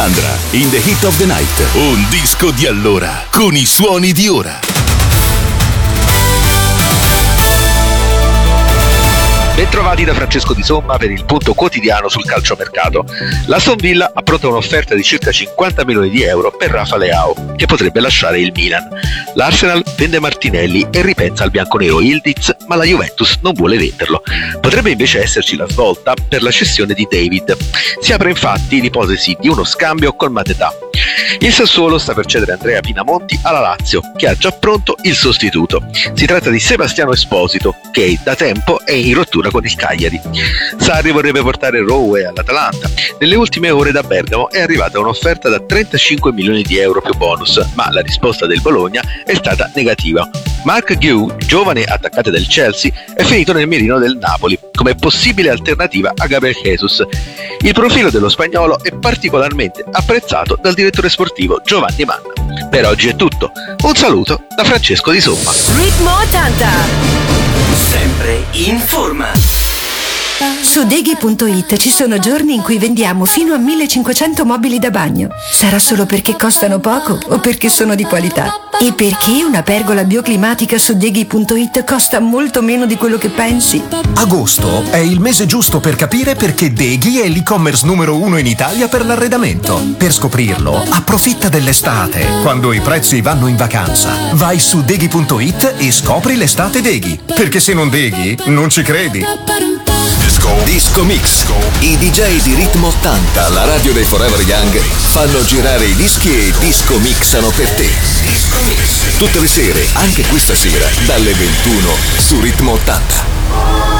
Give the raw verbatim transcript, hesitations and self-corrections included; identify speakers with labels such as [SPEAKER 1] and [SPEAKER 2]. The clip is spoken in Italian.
[SPEAKER 1] Andra, in the Heat of the Night, un disco di allora, con i suoni di ora.
[SPEAKER 2] Bentrovati da Francesco Di Somma per il punto quotidiano sul calciomercato. L'Aston Villa appronta un'offerta di circa cinquanta milioni di euro per Rafa Leao, che potrebbe lasciare il Milan. L'Arsenal vende Martinelli e ripensa al bianconero Yildiz, ma la Juventus non vuole venderlo. Potrebbe invece esserci la svolta per la cessione di David. Si apre infatti l'ipotesi di uno scambio col Mateta. Il Sassuolo sta per cedere Andrea Pinamonti alla Lazio, che ha già pronto il sostituto. Si tratta di Sebastiano Esposito, che da tempo è in rottura con il Cagliari. Sarri vorrebbe portare Rowe all'Atalanta. Nelle ultime ore da Bergamo è arrivata un'offerta da trentacinque milioni di euro più bonus, ma la risposta del Bologna è stata negativa. Mark Guehi, giovane attaccante del Chelsea, è finito nel mirino del Napoli come possibile alternativa a Gabriel Jesus. Il profilo dello spagnolo è particolarmente apprezzato dal direttore sportivo Giovanni Manna. Per oggi è tutto. Un saluto da Francesco Di Somma.
[SPEAKER 3] Ritmo ottanta, sempre in forma.
[SPEAKER 4] Su Deghi punto it ci sono giorni in cui vendiamo fino a millecinquecento mobili da bagno. Sarà solo perché costano poco o perché sono di qualità? E perché una pergola bioclimatica su Deghi punto it costa molto meno di quello che pensi?
[SPEAKER 5] Agosto è il mese giusto per capire perché Deghi è l'e-commerce numero uno in Italia per l'arredamento. Per scoprirlo, approfitta dell'estate, quando i prezzi vanno in vacanza. Vai su Deghi punto it e scopri l'estate Deghi. Perché se non Deghi, non ci credi.
[SPEAKER 1] Disco Mix. I D J di Ritmo ottanta, la radio dei Forever Young, fanno girare i dischi e disco mixano per te. Tutte le sere, anche questa sera, dalle ventuno su Ritmo ottanta.